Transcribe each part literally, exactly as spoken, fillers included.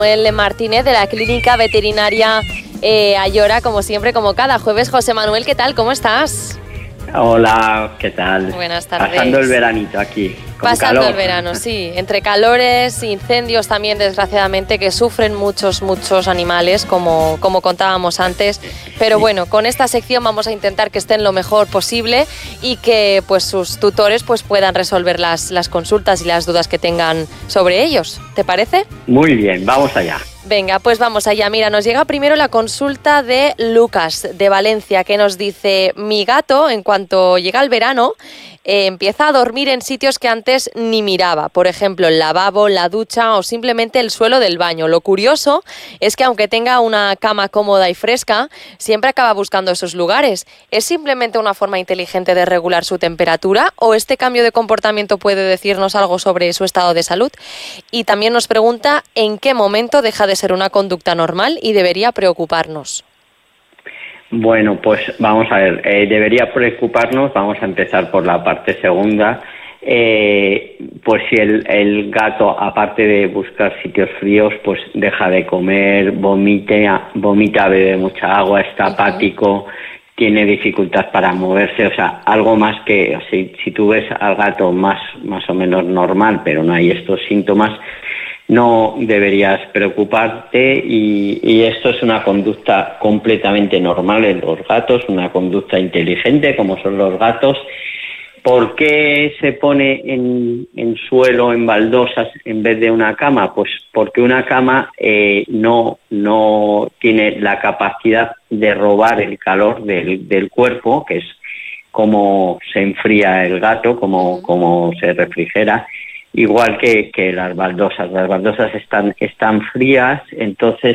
Manuel Martínez de la Clínica Veterinaria eh, Ayora, como siempre, como cada jueves. José Manuel, ¿qué tal? ¿Cómo estás? Hola, ¿qué tal? Buenas tardes. Pasando el veranito aquí, con Pasando calor. el verano, sí. Entre calores, incendios también, desgraciadamente, que sufren muchos, muchos animales, como, como contábamos antes. Pero bueno, con esta sección vamos a intentar que estén lo mejor posible y que pues sus tutores pues puedan resolver las, las consultas y las dudas que tengan sobre ellos. ¿Te parece? Muy bien, vamos allá. Venga, pues vamos allá. Mira, nos llega primero la consulta de Lucas, de Valencia, que nos dice: mi gato, en cuanto llega el verano, eh, empieza a dormir en sitios que antes ni miraba. Por ejemplo, el lavabo, la ducha o simplemente el suelo del baño. Lo curioso es que aunque tenga una cama cómoda y fresca, siempre acaba buscando esos lugares. ¿Es simplemente una forma inteligente de regular su temperatura o este cambio de comportamiento puede decirnos algo sobre su estado de salud? Y también nos pregunta en qué momento deja de ser una conducta normal y debería preocuparnos. Bueno, pues vamos a ver, eh, debería preocuparnos, vamos a empezar por la parte segunda, eh, pues si el, el gato, aparte de buscar sitios fríos, pues deja de comer, vomita, vomita, bebe mucha agua, está Uh-huh. apático, tiene dificultad para moverse, o sea, algo más que, si, si tú ves al gato más, más o menos normal, pero no hay estos síntomas, no deberías preocuparte y, y esto es una conducta completamente normal en los gatos, una conducta inteligente como son los gatos. ¿Por qué se pone en, en suelo, en baldosas, en vez de una cama? Pues porque una cama eh, no, no tiene la capacidad de robar el calor del, del cuerpo, que es como se enfría el gato, como, como se refrigera. Igual que, que las baldosas. Las baldosas están, están frías, entonces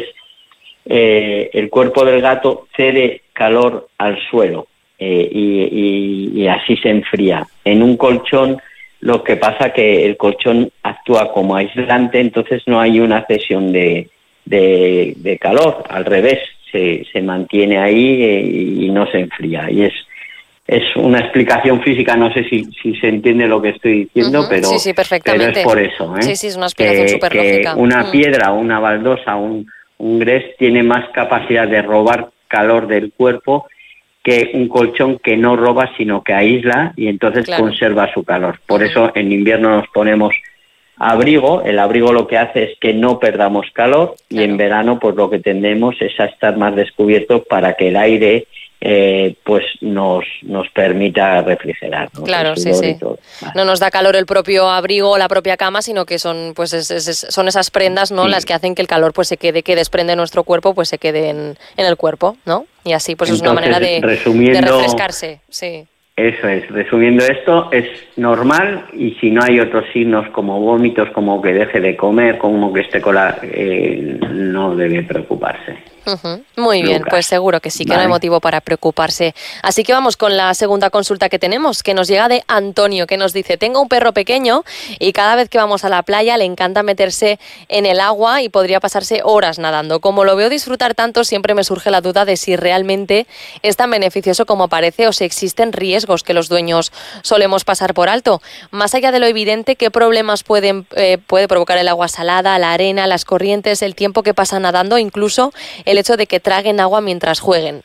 eh, el cuerpo del gato cede calor al suelo eh, y, y, y así se enfría. En un colchón lo que pasa que el colchón actúa como aislante, entonces no hay una cesión de, de, de calor, al revés, se, se mantiene ahí eh, y no se enfría. Y es Es una explicación física, no sé si, si se entiende lo que estoy diciendo, Uh-huh. pero, sí, sí, perfectamente. pero es por eso. ¿eh? Sí, sí, es una explicación que, súper que lógica. una uh. piedra, una baldosa, un, un grés tiene más capacidad de robar calor del cuerpo que un colchón que no roba, sino que aísla y entonces Claro. conserva su calor. Por Uh-huh. eso en invierno nos ponemos abrigo. El abrigo lo que hace es que no perdamos calor y Claro. en verano pues lo que tendemos es a estar más descubiertos para que el aire Eh, pues nos nos permita refrigerar, ¿no? Claro, sí, sí. Vale. No nos da calor el propio abrigo o la propia cama, sino que son pues es, es, es, son esas prendas, ¿no? Sí. Las que hacen que el calor pues se quede, que desprende nuestro cuerpo, pues se quede en, en el cuerpo, ¿no? Y así pues Entonces, es una manera de, de refrescarse, sí. Eso es, resumiendo esto, es normal y si no hay otros signos como vómitos, como que deje de comer, como que esté con la... Eh, no debe preocuparse. Uh-huh. Muy bien, Lucas. pues seguro que sí, que Vale. no hay motivo para preocuparse. Así que vamos con la segunda consulta que tenemos, que nos llega de Antonio, que nos dice: tengo un perro pequeño y cada vez que vamos a la playa le encanta meterse en el agua y podría pasarse horas nadando. Como lo veo disfrutar tanto, siempre me surge la duda de si realmente es tan beneficioso como parece o si existen riesgos que los dueños solemos pasar por alto. Más allá de lo evidente, ¿qué problemas pueden, eh, puede provocar el agua salada, la arena, las corrientes, el tiempo que pasa nadando, incluso el hecho de que traguen agua mientras jueguen?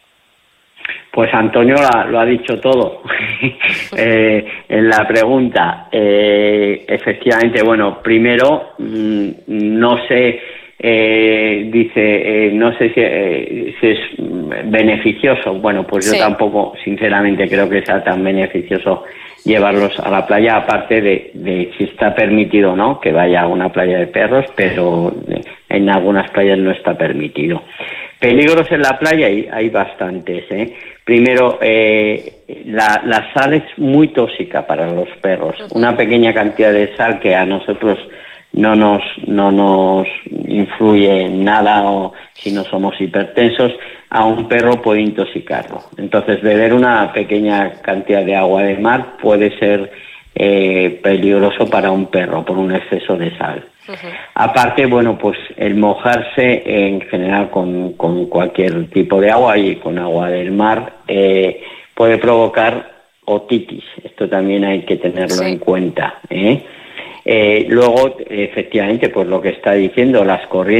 Pues Antonio lo, lo ha dicho todo eh, en la pregunta. Eh, efectivamente, bueno, primero, mmm, no sé, eh, dice, eh, no sé si, eh, si es beneficioso. Bueno, pues Sí. yo tampoco, sinceramente, creo que sea tan beneficioso llevarlos a la playa, aparte de, de si está permitido o no, que vaya a una playa de perros, pero en algunas playas no está permitido. Peligros en la playa hay, hay bastantes, ¿eh? Primero, eh, la, la sal es muy tóxica para los perros. Uh-huh. Una pequeña cantidad de sal que a nosotros no nos, no nos influye en nada, o si no somos hipertensos, a un perro puede intoxicarlo. Entonces, beber una pequeña cantidad de agua de mar puede ser eh, peligroso para un perro por un exceso de sal. Uh-huh. Aparte, bueno, pues el mojarse en general con, con cualquier tipo de agua y con agua del mar eh, puede provocar otitis. Esto también hay que tenerlo sí. en cuenta, ¿eh? Eh, luego, efectivamente, pues lo que está diciendo, las corrientes